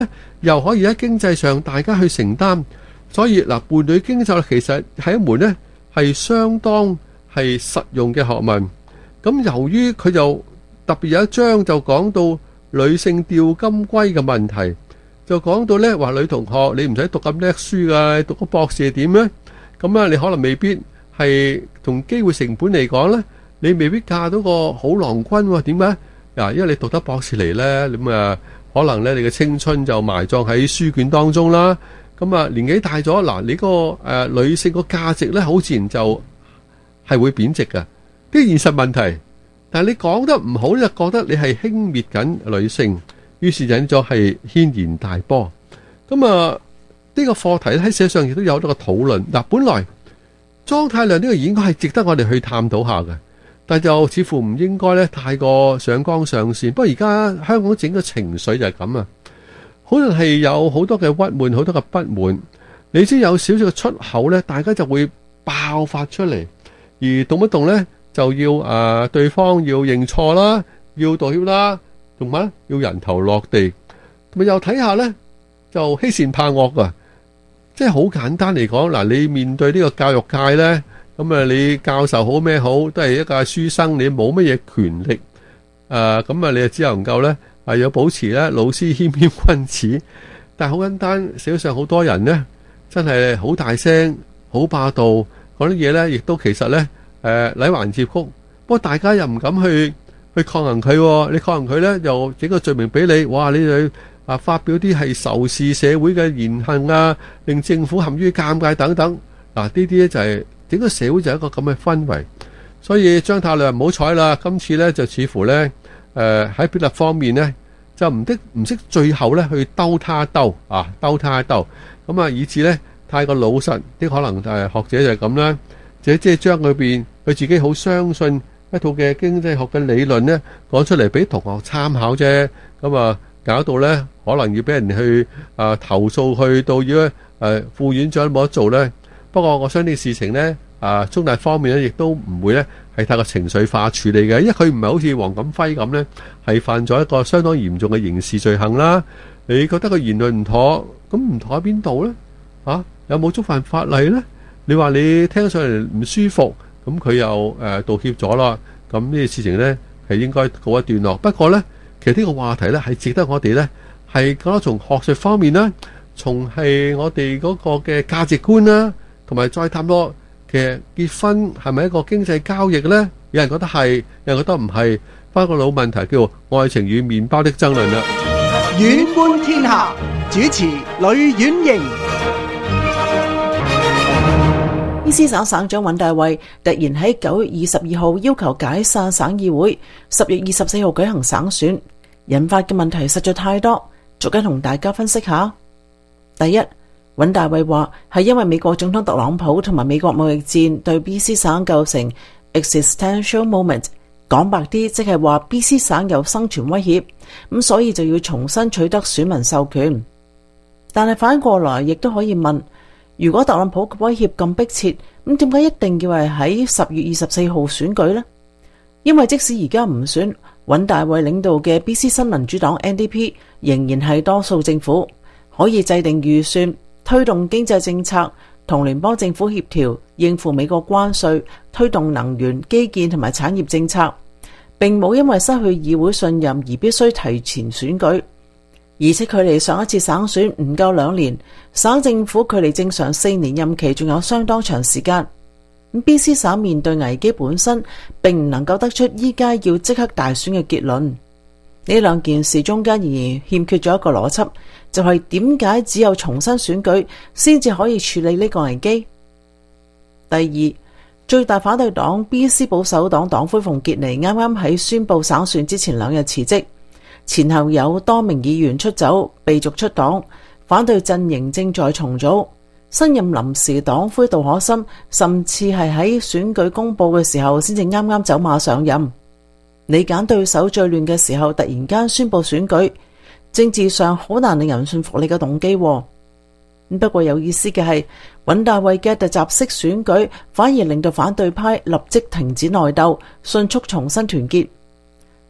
又可以喺經濟上大家去承擔。所以伴侶經濟其實係一門呢係相當係實用嘅學問。咁由於佢就特別有一章就講到女性釣金龜嘅問題，就講到呢話女同學你唔使讀咁叻書㗎，你讀個博士係點呢？咁你可能未必係同機會成本嚟講呢，你未必嫁到個好郎君喎。點解？因為你讀得博士嚟呢，咁可能呢你嘅青春就埋葬喺書卷當中啦。咁年紀大咗，你個女性個價值呢，好自然就係會貶值㗎，啲現實問題。但係你講得唔好，就覺得你係輕蔑緊女性，於是引咗係軒然大波。咁呢個課題喺社上亦都有好多個討論。本來莊太量呢個應該係值得我哋去探討下嘅，但就似乎唔應該咧太過上綱上線。不過而家香港整個情緒就係咁啊，可能係有好多嘅鬱悶，好多嘅不滿。你知有少少嘅出口咧，大家就會爆發出嚟，而動不動咧就要對方要認錯啦，要道歉啦，同埋要人頭落地。同埋又睇下咧就欺善怕惡㗎。即係好簡單嚟講，你面對呢個教育界咧，咁你教授好咩好，都係一個書生，你冇乜嘢權力，咁你就只能夠咧要保持咧老師謙謙君子。但係好簡單，社會上好多人咧真係好大聲、好霸道，講啲嘢咧，亦都其實咧禮還接曲。不過大家又唔敢去抗衡佢，你抗衡佢咧，又整個罪名俾你，哇！你去發表啲係仇視社會嘅言行啊，令政府陷於尷尬等等。呢啲咧就係整個社會就係一個咁嘅氛圍。所以張太量唔好彩啦，今次咧就似乎咧喺表達方面咧就唔識最後咧去兜他一兜，咁以至咧太過老實啲，可能學者就係咁啦，即係將佢自己好相信一套嘅經濟學嘅理論咧講出嚟俾同學參考啫。咁搞到咧可能要俾人去投訴，去到要副院長冇得做咧。不過我相信事情咧中大方面咧亦都唔會咧係太過情緒化處理嘅，因為佢唔係好似黃錦輝咁咧係犯咗一個相當嚴重嘅刑事罪行啦。你覺得佢言論唔妥，咁唔妥喺邊度咧？有冇觸犯法例咧？你話你聽上嚟唔舒服，咁佢又道歉咗啦，咁呢個事情咧係應該告一段落。不過咧，其實呢個話題咧係值得我哋咧係覺得從學術方面啦，從係我哋嗰個嘅價值觀啦，同埋再探多其實結婚係咪一個經濟交易咧？有人覺得係，有人覺得唔係，翻個老問題叫做愛情與麵包的爭論啦。 遠觀天下，主持呂婉瑩。 BC 省省長尹大衛突然喺9月22號要求解散省議會，10月24號舉行省選，引發嘅問題實在太多，逐一同大家分析下。第一，尹大衛話係因為美國總統特朗普同埋美國貿易戰對 BC 省構成 existential moment， 講白啲即係話 BC 省有生存威脅，咁所以就要重新取得選民授權。但係反過來亦都可以問，如果特朗普嘅威脅咁迫切，咁點解一定要係喺10月24號選舉呢？因為即使而家唔選，尹大衛領導嘅 BC 新民主黨 NDP 仍然係多數政府，可以制定預算、推動經濟政策、同聯邦政府協調、應付美國關稅、推動能源、基建同埋產業政策，並冇因為失去議會信任而必須提前選舉。而且距離上一次省選唔夠2年，省政府距離正常4年任期仲有相當長時間。BC 省面對危機本身並唔能夠得出依家要即刻大選嘅結論。呢兩件事中間仍然欠缺咗一個邏輯，就係點解只有重新選舉先至可以處理呢個危機。第二，最大反對黨 BC 保守黨黨魁馮傑尼啱啱喺宣布省選之前2日辭職，前後有多名議員出走被逐出黨，反對陣營正在重組。新任臨時黨魁杜可森甚至係喺選舉公佈嘅時候先至啱啱走馬上任。你揀對手最亂嘅時候突然間宣佈選舉，政治上好難令人信服你嘅動機。不過有意思嘅係，尹大衛嘅突襲式選舉反而令到反對派立即停止內鬥，迅速重新團結。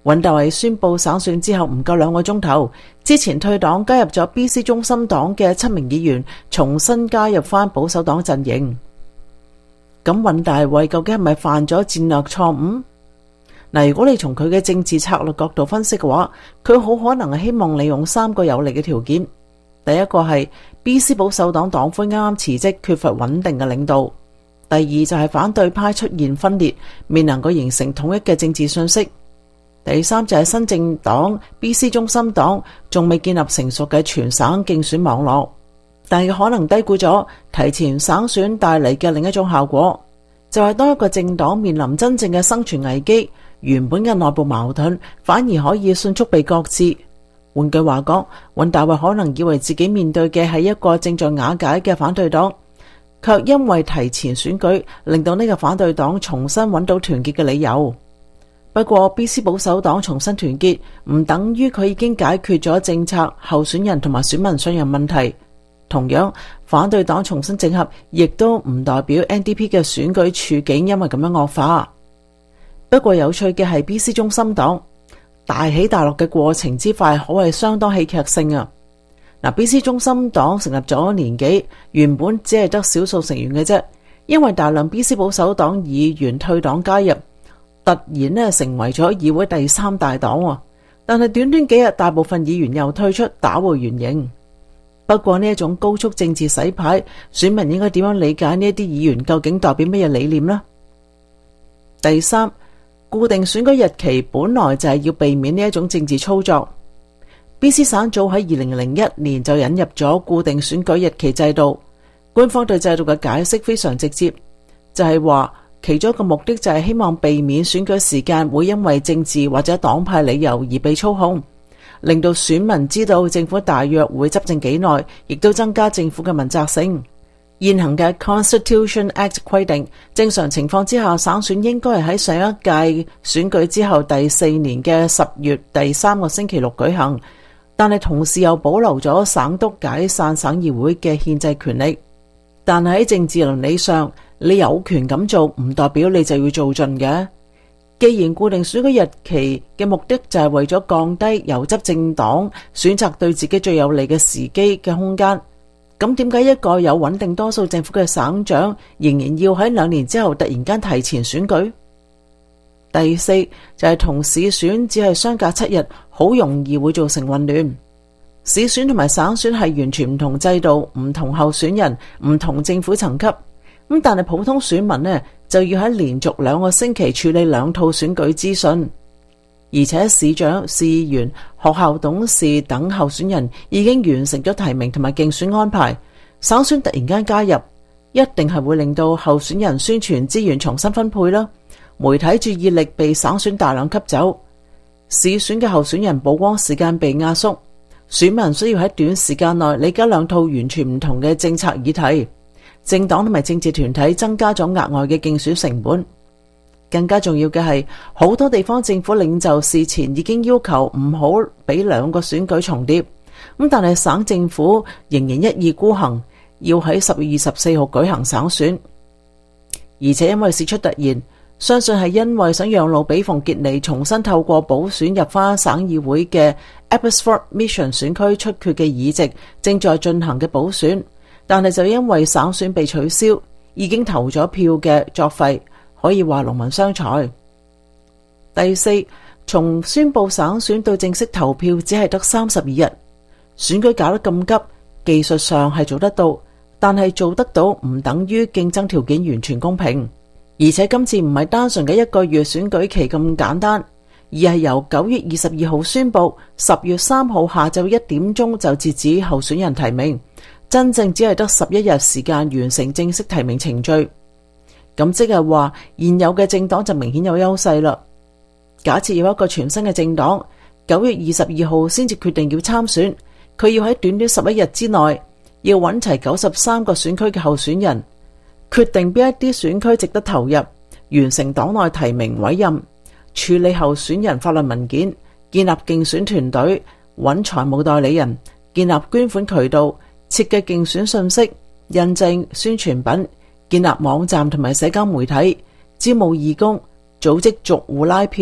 尹大維宣布省選之後唔夠2個鐘頭，之前退黨加入咗 BC 中心黨嘅7名議員重新加入返保守黨陣營。咁尹大維究竟係咪犯咗戰略錯誤？嗱，如果你從佢嘅政治策略角度分析嘅話，佢好可能係希望利用3個有利嘅條件。第一個係 BC 保守黨黨魁啱啱辭職，缺乏穩定嘅領導。第二就係反對派出現分裂，未能夠形成統一嘅政治信息。第三就係新政黨 BC 中心黨仲未建立成熟嘅全省競選網絡，但係可能低估咗提前省選帶嚟嘅另一種效果，就係當一個政黨面臨真正嘅生存危機，原本嘅內部矛盾反而可以迅速被擱置。換句話講，尹大維可能以為自己面對嘅係一個正在瓦解嘅反對黨，卻因為提前選舉令到呢個反對黨重新揾到團結嘅理由。不過 BC 保守黨重新團結唔等於佢已經解決咗政策、候選人同埋選民信任問題。同樣，反對黨重新整合亦都唔代表 NDP 嘅選舉處境因為咁樣惡化。不過有趣嘅係 BC 中心黨大起大落嘅過程之快，可謂相當戲劇性啊！BC 中心黨成立咗年幾，原本只係得少數成員嘅啫，因為大量 BC 保守黨議員退黨加入，突然成為咗議會第3大黨。但係短短幾日，大部分議員又退出，打回原形。不過呢一種高速政治洗牌，選民應該點樣理解呢一啲議員究竟代表乜嘢理念呢？第三，固定選舉日期本來就係要避免呢一種政治操作。BC 省早喺2001年就引入咗固定選舉日期制度，官方對制度嘅解釋非常直接，就係話其中一個目的就係希望避免選舉時間會因為政治或者黨派理由而被操控，令到選民知道政府大約會執政幾耐，亦都增加政府嘅問責性。現行嘅 Constitution Act 規定，正常情況之下，省選應該係喺上一屆選舉之後第4年嘅10月第3個星期六舉行，但係同時又保留咗省督解散省議會嘅憲制權力。但係喺政治倫理上，你有權咁做，唔代表你就要做盡嘅。既然固定選舉日期嘅目的就係為咗降低由執政黨選擇對自己最有利嘅時機嘅空間，咁點解一個有穩定多數政府嘅省長仍然要喺2年之後突然間提前選舉？第四就係同市選只係相隔7日，好容易會造成混亂。市選同埋省選係完全唔同制度、唔同候選人、唔同政府層級。咁但係普通選民呢，就要喺連續2個星期處理2套選舉資訊，而且市長、市議員、學校董事等候選人已經完成咗提名同埋競選安排，省選突然間加入，一定係會令到候選人宣傳資源重新分配啦，媒體注意力被省選大量吸走，市選嘅候選人曝光時間被壓縮，選民需要喺短時間內理解2套完全唔同嘅政策議題。政黨同埋政治團體增加咗額外嘅競選成本，更加重要嘅係好多地方政府領袖事前已經要求唔好俾2個選舉重疊，咁但係省政府仍然一意孤行，要喺10月24號舉行省選，而且因為事出突然，相信係因為想讓路俾馮傑尼重新透過補選入返省議會嘅 Abbotsford Mission 選區出缺嘅議席正在進行嘅補選。但係就因為省選被取消，已經投咗票嘅作廢，可以話勞民傷財。第四，從宣布省選到正式投票只係得32日，選舉搞得咁急，技術上係做得到，但係做得到唔等於競爭條件完全公平。而且今次唔係單純嘅1個月選舉期咁簡單，而係由9月22號宣布，10月3號下晝1點鐘就截止候選人提名。真正只係得11日時間完成正式提名程序，咁即係話現有嘅政黨就明顯有優勢啦。假設有一個全新嘅政黨9月22號先至決定要參選，佢要喺短短11日之內要揾齊93個選區嘅候選人，決定邊一啲選區值得投入，完成黨內提名委任，處理候選人法律文件，建立競選團隊，揾財務代理人，建立捐款渠道，設計競選信息、印證宣傳品，建立網站同埋社交媒體，招募義工，組織逐戶拉票，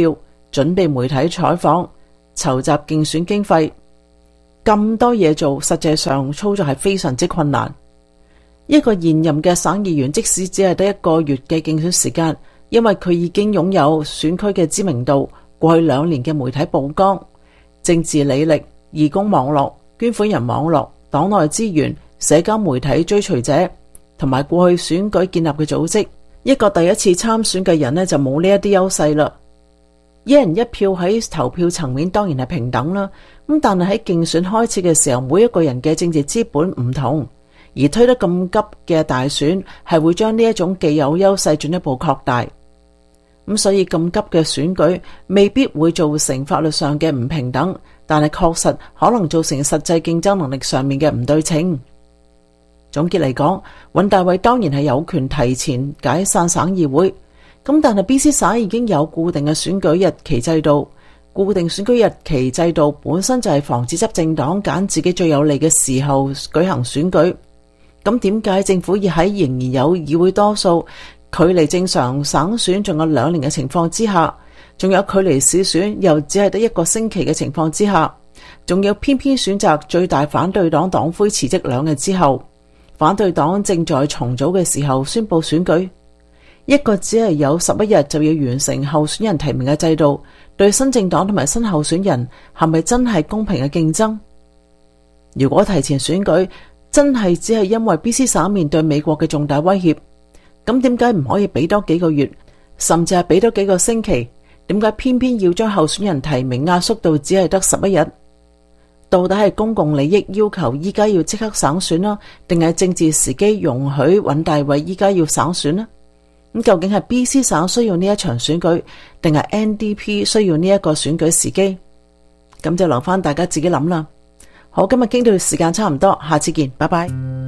準備媒體採訪、籌集競選經費，咁多嘢做，實際上操作係非常之困難。一個現任嘅省議員，即使只係得1個月嘅競選時間，因為佢已經擁有選區嘅知名度、過去2年嘅媒體曝光、政治履歷、義工網絡、捐款人網絡、黨內資源、社交媒體追隨者，同埋過去選舉建立嘅組織，一個第一次參選嘅人呢，就冇呢一啲優勢啦。一人一票喺投票層面當然係平等啦，咁但係喺競選開始嘅時候，每一個人嘅政治資本唔同，而推得咁急嘅大選係會將呢一種既有優勢進一步擴大。咁所以咁急嘅選舉未必會造成法律上嘅唔平等，但係確實可能造成實際競爭能力上面嘅唔對稱。總結嚟講，尹大偉當然係有權提前解散省議會，咁但係 BC 省已經有固定嘅選舉日期制度，固定選舉日期制度本身就係防止執政黨揀自己最有利嘅時候舉行選舉。咁點解政府要喺仍然有議會多數，距離正常省選仲有2年嘅情況之下，仲有距離市選又只係得1個星期嘅情況之下，仲要偏偏選擇最大反對黨黨魁辭職2日之後，反對黨正在重組嘅時候宣布選舉？一個只係有11日就要完成候選人提名嘅制度，對新政黨同埋新候選人係咪真係公平嘅競爭？如果提前選舉真係只係因為 BC 省面對美國嘅重大威脅，咁點解唔可以俾多幾個月，甚至係俾多幾個星期？點解偏偏要將候選人提名壓縮到只係得11日？到底係公共利益要求依家要即刻省選啦，定係政治時機容許尹大偉依家要省選呢？咁究竟係 BC 省需要呢一場選舉，定係 NDP 需要呢一個選舉時機？咁就留翻大家自己諗啦。好，今日傾到時間差唔多，下次見，拜拜。